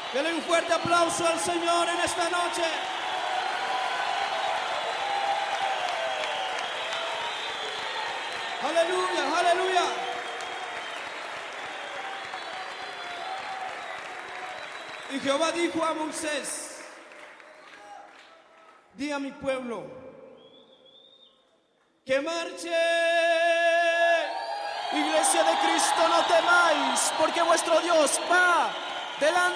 Dele un fuerte aplauso al Señor en esta noche. Aleluya, aleluya. Y Jehová dijo a Moisés: di a mi pueblo que marche. Iglesia de Cristo, no temáis, porque vuestro Dios va delante.